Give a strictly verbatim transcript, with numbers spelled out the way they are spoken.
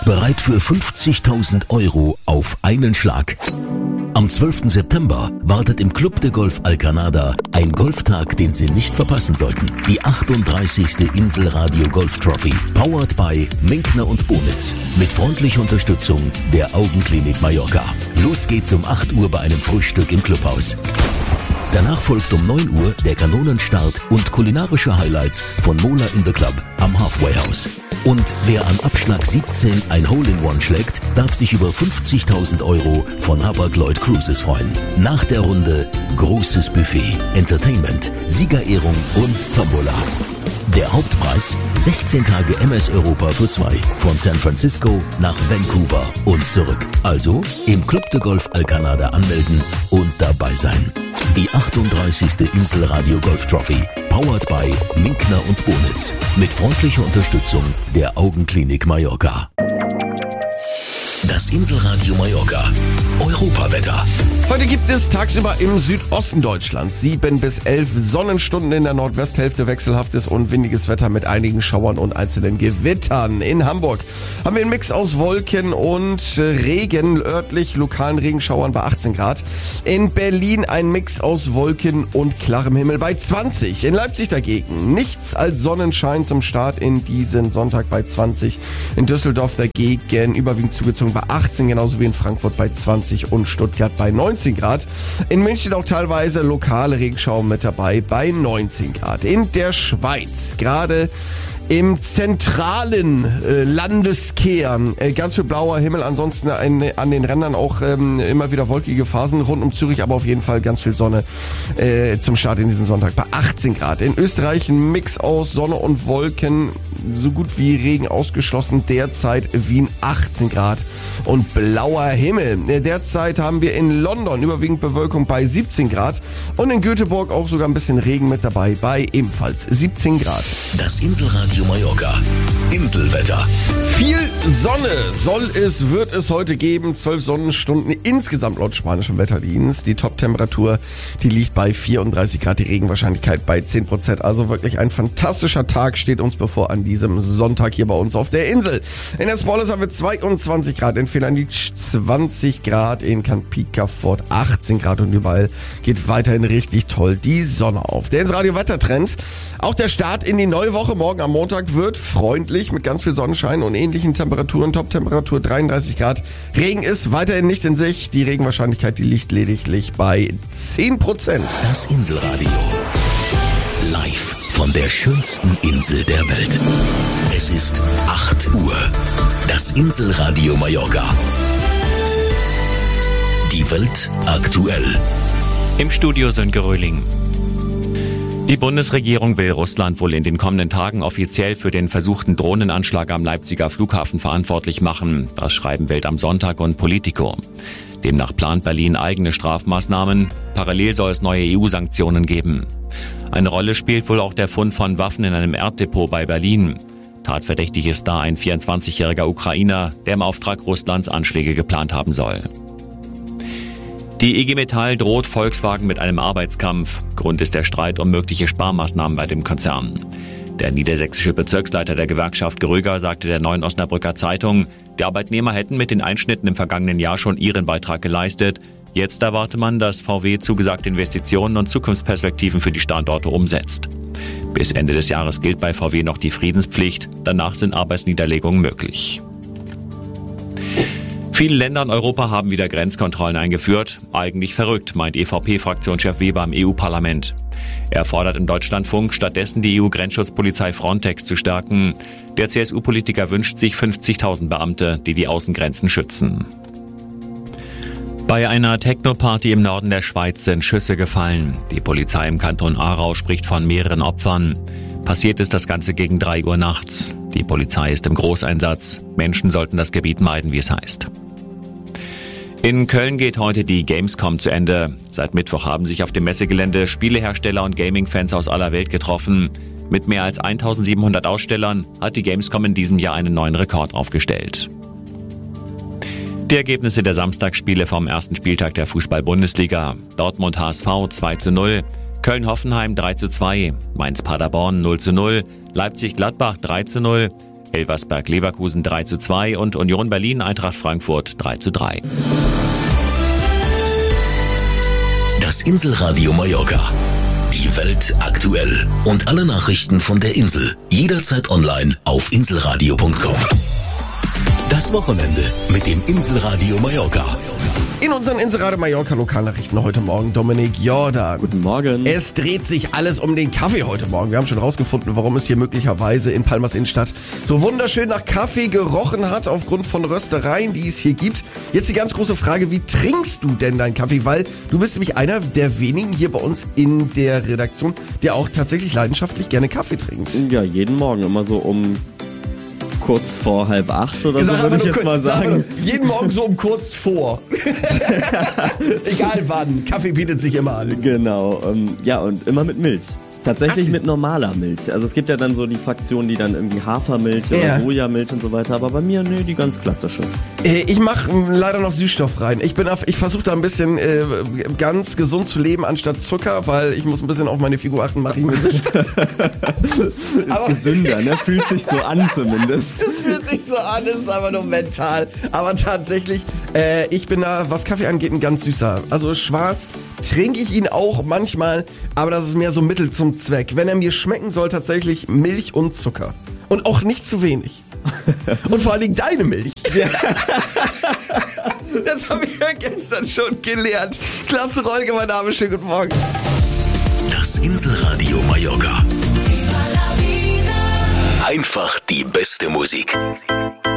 Bereit für fünfzigtausend Euro auf einen Schlag. Am zwölften September wartet im Club de Golf Alcanada ein Golftag, den Sie nicht verpassen sollten. Die achtunddreißigste Inselradio Golf Trophy, powered by Minkner und Bonitz, mit freundlicher Unterstützung der Augenklinik Mallorca. Los geht's um acht Uhr bei einem Frühstück im Clubhaus. Danach folgt um neun Uhr der Kanonenstart und kulinarische Highlights von Mola in the Club am Halfway House. Und wer an Abschlag siebzehn ein Hole-in-One schlägt, darf sich über fünfzigtausend Euro von Hapag-Lloyd Cruises freuen. Nach der Runde großes Buffet, Entertainment, Siegerehrung und Tombola. Der Hauptpreis sechzehn Tage M S Europa für zwei, von San Francisco nach Vancouver und zurück. Also im Club de Golf Alcanada anmelden und dabei sein. Die achtunddreißigste Inselradio Golf Trophy, powered by Minkner und Bonitz, mit freundlicher Unterstützung der Augenklinik Mallorca. Das Inselradio Mallorca. Europawetter. Heute gibt es tagsüber im Südosten Deutschlands sieben bis elf Sonnenstunden, in der Nordwesthälfte wechselhaftes und windiges Wetter mit einigen Schauern und einzelnen Gewittern. In Hamburg haben wir einen Mix aus Wolken und Regen, örtlich lokalen Regenschauern bei achtzehn Grad. In Berlin ein Mix aus Wolken und klarem Himmel bei zwanzig. In Leipzig dagegen nichts als Sonnenschein zum Start in diesen Sonntag bei zwanzig. In Düsseldorf dagegen überwiegend zugezogen bei achtzehn, genauso wie in Frankfurt bei zwanzig und Stuttgart bei neunzehn Grad. In München auch teilweise lokale Regenschauer mit dabei bei neunzehn Grad. In der Schweiz gerade im zentralen äh, Landeskern äh, ganz viel blauer Himmel, ansonsten ein, an den Rändern auch ähm, immer wieder wolkige Phasen rund um Zürich, aber auf jeden Fall ganz viel Sonne äh, zum Start in diesen Sonntag bei achtzehn Grad. In Österreich ein Mix aus Sonne und Wolken, so gut wie Regen ausgeschlossen, derzeit Wien achtzehn Grad und blauer Himmel. Äh, derzeit haben wir in London überwiegend Bewölkung bei siebzehn Grad und in Göteborg auch sogar ein bisschen Regen mit dabei bei ebenfalls siebzehn Grad. Das Inselradio Mallorca. Inselwetter. Viel Sonne soll es, wird es heute geben. zwölf Sonnenstunden insgesamt laut spanischem Wetterdienst. Die Top-Temperatur, die liegt bei vierunddreißig Grad, die Regenwahrscheinlichkeit bei zehn Prozent. Also wirklich ein fantastischer Tag steht uns bevor an diesem Sonntag hier bei uns auf der Insel. In Espolles haben wir zweiundzwanzig Grad, in Felanitsch zwanzig Grad, in Campicca Fort achtzehn Grad und überall geht weiterhin richtig toll die Sonne auf. Der Insradio Wettertrend. Auch der Start in die neue Woche morgen am Montag wird freundlich mit ganz viel Sonnenschein und ähnlichen Temperaturen. Top-Temperatur dreiunddreißig Grad. Regen ist weiterhin nicht in Sicht. Die Regenwahrscheinlichkeit, die liegt lediglich bei zehn Prozent. Das Inselradio. Live von der schönsten Insel der Welt. Es ist acht Uhr. Das Inselradio Mallorca. Die Welt aktuell. Im Studio Sönke Röhling. Die Bundesregierung will Russland wohl in den kommenden Tagen offiziell für den versuchten Drohnenanschlag am Leipziger Flughafen verantwortlich machen. Das schreiben Welt am Sonntag und Politico. Demnach plant Berlin eigene Strafmaßnahmen. Parallel soll es neue E U-Sanktionen geben. Eine Rolle spielt wohl auch der Fund von Waffen in einem Erddepot bei Berlin. Tatverdächtig ist da ein vierundzwanzigjähriger Ukrainer, der im Auftrag Russlands Anschläge geplant haben soll. Die I G Metall droht Volkswagen mit einem Arbeitskampf. Grund ist der Streit um mögliche Sparmaßnahmen bei dem Konzern. Der niedersächsische Bezirksleiter der Gewerkschaft Gröger sagte der Neuen Osnabrücker Zeitung, die Arbeitnehmer hätten mit den Einschnitten im vergangenen Jahr schon ihren Beitrag geleistet. Jetzt erwarte man, dass V W zugesagte Investitionen und Zukunftsperspektiven für die Standorte umsetzt. Bis Ende des Jahres gilt bei V W noch die Friedenspflicht. Danach sind Arbeitsniederlegungen möglich. Viele Länder in Europa haben wieder Grenzkontrollen eingeführt. Eigentlich verrückt, meint E V P-Fraktionschef Weber im E U-Parlament. Er fordert im Deutschlandfunk, stattdessen die E U-Grenzschutzpolizei Frontex zu stärken. Der C S U-Politiker wünscht sich fünfzigtausend Beamte, die die Außengrenzen schützen. Bei einer Techno-Party im Norden der Schweiz sind Schüsse gefallen. Die Polizei im Kanton Aarau spricht von mehreren Opfern. Passiert ist das Ganze gegen drei Uhr nachts. Die Polizei ist im Großeinsatz. Menschen sollten das Gebiet meiden, wie es heißt. In Köln geht heute die Gamescom zu Ende. Seit Mittwoch haben sich auf dem Messegelände Spielehersteller und Gaming-Fans aus aller Welt getroffen. Mit mehr als eintausendsiebenhundert Ausstellern hat die Gamescom in diesem Jahr einen neuen Rekord aufgestellt. Die Ergebnisse der Samstagsspiele vom ersten Spieltag der Fußball-Bundesliga. Dortmund H S V zwei zu null, Köln-Hoffenheim drei zu zwei, Mainz-Paderborn null zu null, Leipzig-Gladbach drei zu null, Elversberg-Leverkusen drei zu zwei und Union Berlin-Eintracht Frankfurt drei zu drei. Das Inselradio Mallorca. Die Welt aktuell. Und alle Nachrichten von der Insel. Jederzeit online auf inselradio punkt com. Das Wochenende mit dem Inselradio Mallorca. In unseren Inselradio Mallorca Lokalnachrichten heute Morgen Dominik Jordan. Guten Morgen. Es dreht sich alles um den Kaffee heute Morgen. Wir haben schon rausgefunden, warum es hier möglicherweise in Palmas Innenstadt so wunderschön nach Kaffee gerochen hat, aufgrund von Röstereien, die es hier gibt. Jetzt die ganz große Frage, wie trinkst du denn deinen Kaffee? Weil du bist nämlich einer der wenigen hier bei uns in der Redaktion, der auch tatsächlich leidenschaftlich gerne Kaffee trinkt. Ja, jeden Morgen immer so um kurz vor halb acht oder so, würde ich jetzt mal sagen. Jeden Morgen so um kurz vor. Egal wann, Kaffee bietet sich immer an. Genau, ähm, ja, und immer mit Milch. Tatsächlich Ach, mit normaler Milch. Also es gibt ja dann so die Fraktionen, die dann irgendwie Hafermilch oder ja. Sojamilch und so weiter, aber bei mir, nee, die ganz klassische. Äh, ich mache leider noch Süßstoff rein. Ich bin auf, ich versuche da ein bisschen äh, ganz gesund zu leben anstatt Zucker, weil ich muss ein bisschen auf meine Figur achten, mache ich mir Süß. Ist aber gesünder, ne? Fühlt sich so an zumindest. Das fühlt sich so an, ist aber nur mental. Aber tatsächlich, äh, ich bin da, was Kaffee angeht, ein ganz süßer. Also schwarz trinke ich ihn auch manchmal, aber das ist mehr so Mittel zum Zweck. Wenn er mir schmecken soll, tatsächlich Milch und Zucker. Und auch nicht zu wenig. Und vor allen Dingen deine Milch. Ja. Das habe ich ja gestern schon gelernt. Klasse Rolke, mein Name, schönen guten Morgen. Das Inselradio Mallorca. Einfach die beste Musik.